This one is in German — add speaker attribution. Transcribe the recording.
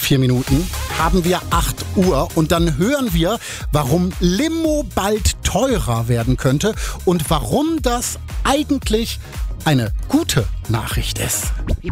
Speaker 1: 4 Minuten haben wir 8 Uhr und dann hören wir, warum Limo bald teurer werden könnte und warum das eigentlich eine gute Nachricht ist.